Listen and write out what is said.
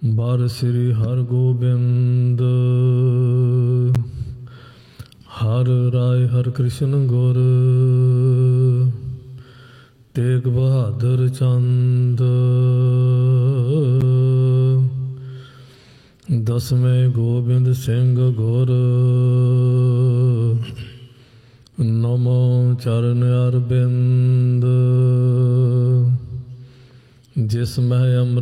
ਬਾਰ ਸ੍ਰੀ ਹਰਗੋਬਿੰਦ ਹਰ ਰਾਏ ਹਰਿ ਕ੍ਰਿਸ਼ਨ ਗੁਰ ਤੇਗ ਬਹਾਦਰ ਚੰਦ ਦਸਵੇਂ ਗੋਬਿੰਦ ਸਿੰਘ ਗੁਰ ਨਮੋ ਚਰਨ ਅਰਬਿੰਦ ਜਿਸ ਮੈਂ ਅੰਮ੍ਰਿਤ